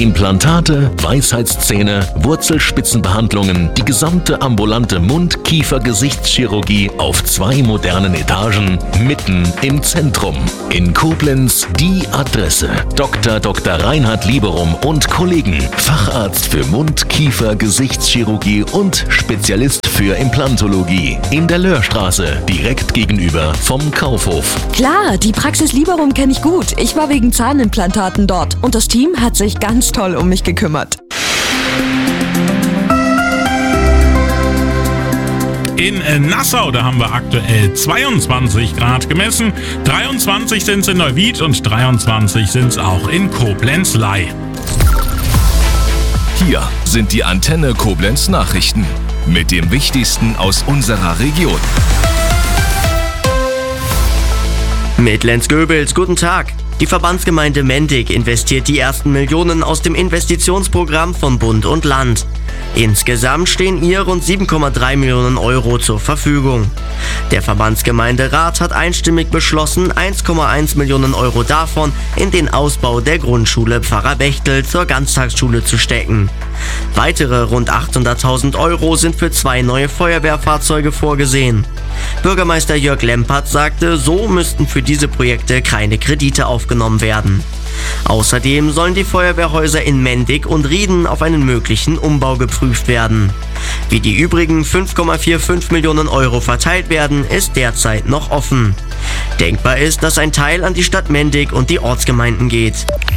Implantate, Weisheitszähne, Wurzelspitzenbehandlungen, die gesamte ambulante Mund-Kiefer-Gesichtschirurgie auf 2 modernen Etagen, mitten im Zentrum. In Koblenz die Adresse: Dr. Reinhard Lieberum und Kollegen, Facharzt für Mund-Kiefer-Gesichtschirurgie und Spezialist für Implantologie. In der Löhrstraße, direkt gegenüber vom Kaufhof. Klar, die Praxis Lieberum kenne ich gut. Ich war wegen Zahnimplantaten dort und das Team hat sich ganz toll um mich gekümmert. In Nassau, da haben wir aktuell 22 Grad gemessen, 23 sind es in Neuwied und 23 sind es auch in Koblenz-Ley. Hier sind die Antenne Koblenz Nachrichten mit dem Wichtigsten aus unserer Region. Mit Lenz Goebels, guten Tag. Die Verbandsgemeinde Mendig investiert die ersten Millionen aus dem Investitionsprogramm von Bund und Land. Insgesamt stehen ihr rund 7,3 Millionen Euro zur Verfügung. Der Verbandsgemeinderat hat einstimmig beschlossen, 1,1 Millionen Euro davon in den Ausbau der Grundschule Pfarrer Bechtel zur Ganztagsschule zu stecken. Weitere rund 800.000 Euro sind für 2 neue Feuerwehrfahrzeuge vorgesehen. Bürgermeister Jörg Lempert sagte, so müssten für diese Projekte keine Kredite aufgenommen werden. Außerdem sollen die Feuerwehrhäuser in Mendig und Rieden auf einen möglichen Umbau geprüft werden. Wie die übrigen 5,45 Millionen Euro verteilt werden, ist derzeit noch offen. Denkbar ist, dass ein Teil an die Stadt Mendig und die Ortsgemeinden geht.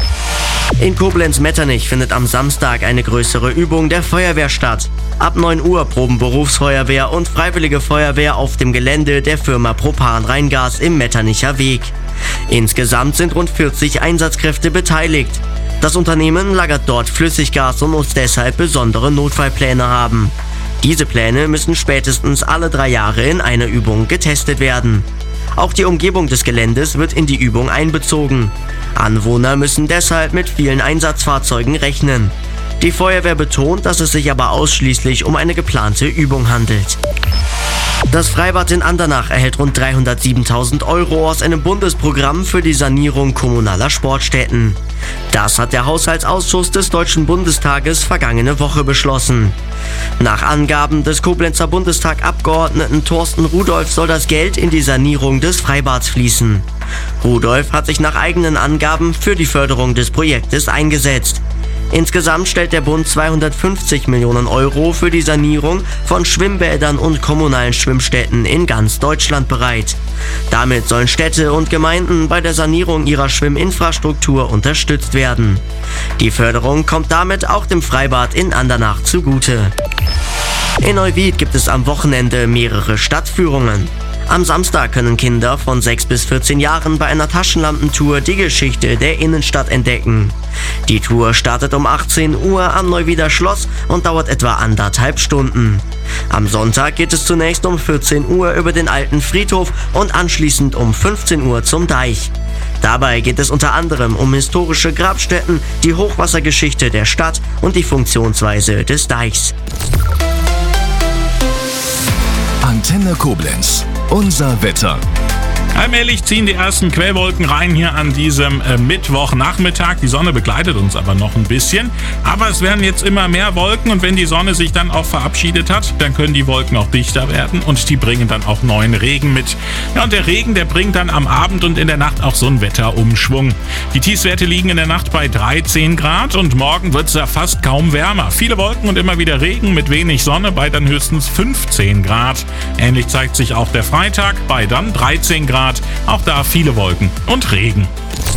In Koblenz-Metternich findet am Samstag eine größere Übung der Feuerwehr statt. Ab 9 Uhr proben Berufsfeuerwehr und Freiwillige Feuerwehr auf dem Gelände der Firma Propan Rheingas im Metternicher Weg. Insgesamt sind rund 40 Einsatzkräfte beteiligt. Das Unternehmen lagert dort Flüssiggas und muss deshalb besondere Notfallpläne haben. Diese Pläne müssen spätestens alle 3 Jahre in einer Übung getestet werden. Auch die Umgebung des Geländes wird in die Übung einbezogen. Anwohner müssen deshalb mit vielen Einsatzfahrzeugen rechnen. Die Feuerwehr betont, dass es sich aber ausschließlich um eine geplante Übung handelt. Das Freibad in Andernach erhält rund 307.000 Euro aus einem Bundesprogramm für die Sanierung kommunaler Sportstätten. Das hat der Haushaltsausschuss des Deutschen Bundestages vergangene Woche beschlossen. Nach Angaben des Koblenzer Bundestag-Abgeordneten Thorsten Rudolph soll das Geld in die Sanierung des Freibads fließen. Rudolph hat sich nach eigenen Angaben für die Förderung des Projektes eingesetzt. Insgesamt stellt der Bund 250 Millionen Euro für die Sanierung von Schwimmbädern und kommunalen Schwimmstätten in ganz Deutschland bereit. Damit sollen Städte und Gemeinden bei der Sanierung ihrer Schwimminfrastruktur unterstützt werden. Die Förderung kommt damit auch dem Freibad in Andernach zugute. In Neuwied gibt es am Wochenende mehrere Stadtführungen. Am Samstag können Kinder von 6 bis 14 Jahren bei einer Taschenlampentour die Geschichte der Innenstadt entdecken. Die Tour startet um 18 Uhr am Neuwieder Schloss und dauert etwa 1,5 Stunden. Am Sonntag geht es zunächst um 14 Uhr über den alten Friedhof und anschließend um 15 Uhr zum Deich. Dabei geht es unter anderem um historische Grabstätten, die Hochwassergeschichte der Stadt und die Funktionsweise des Deichs. Antenne Koblenz. Unser Wetter. Allmählich ziehen die ersten Quellwolken rein hier an diesem Mittwochnachmittag. Die Sonne begleitet uns aber noch ein bisschen. Aber es werden jetzt immer mehr Wolken und wenn die Sonne sich dann auch verabschiedet hat, dann können die Wolken auch dichter werden und die bringen dann auch neuen Regen mit. Ja, und der Regen, der bringt dann am Abend und in der Nacht auch so einen Wetterumschwung. Die Tiefstwerte liegen in der Nacht bei 13 Grad und morgen wird es ja fast kaum wärmer. Viele Wolken und immer wieder Regen mit wenig Sonne bei dann höchstens 15 Grad. Ähnlich zeigt sich auch der Freitag bei dann 13 Grad. Auch da viele Wolken und Regen.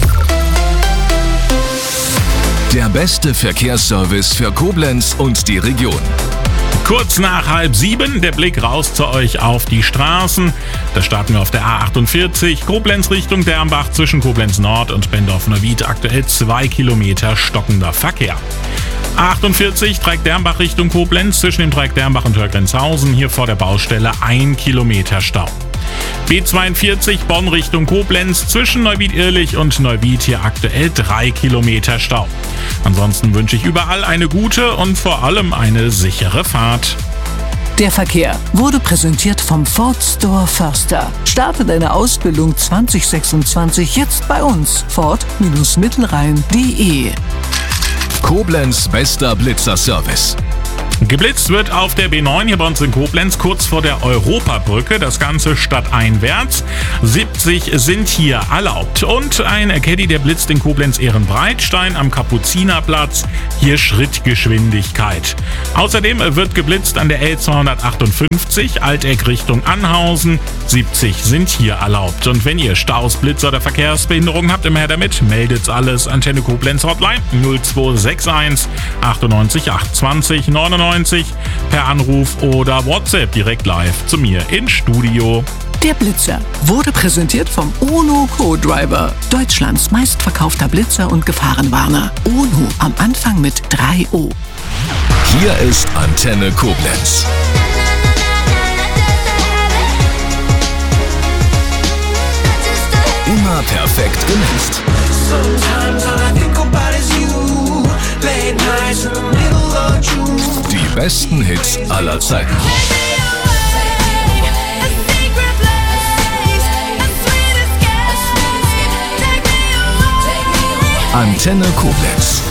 Der beste Verkehrsservice für Koblenz und die Region. Kurz nach 6:30 der Blick raus zu euch auf die Straßen. Da starten wir auf der A48, Koblenz Richtung Dernbach zwischen Koblenz Nord und Bendorf-Neuwied. Aktuell 2 Kilometer stockender Verkehr. A48 Dreieck Dernbach Richtung Koblenz zwischen dem Dreieck Dernbach und Hörgrenzhausen. Hier vor der Baustelle 1 Kilometer Stau. B42 Bonn Richtung Koblenz zwischen Neuwied-Irlich und Neuwied hier aktuell 3 Kilometer Stau. Ansonsten wünsche ich überall eine gute und vor allem eine sichere Fahrt. Der Verkehr wurde präsentiert vom Ford Store Förster. Starte deine Ausbildung 2026 jetzt bei uns. Ford-Mittelrhein.de Koblenz bester Blitzerservice. Geblitzt wird auf der B9 hier bei uns in Koblenz kurz vor der Europabrücke. Das Ganze stadteinwärts. 70 sind hier erlaubt. Und ein Caddy, der blitzt in Koblenz-Ehrenbreitstein am Kapuzinerplatz. Hier Schrittgeschwindigkeit. Außerdem wird geblitzt an der L258 Alteck Richtung Anhausen. 70 sind hier erlaubt. Und wenn ihr Staus, Blitzer oder Verkehrsbehinderungen habt, immer her damit. Meldet's alles. Antenne Koblenz Hotline 0261 98 820 99 per Anruf oder WhatsApp direkt live zu mir ins Studio. Der Blitzer wurde präsentiert vom UNO Co-Driver, Deutschlands meistverkaufter Blitzer und Gefahrenwarner. UNO am Anfang mit 3O. Hier ist Antenne Koblenz. Immer perfekt gemixt. Die besten Hits aller Zeiten. Antenne Koblenz.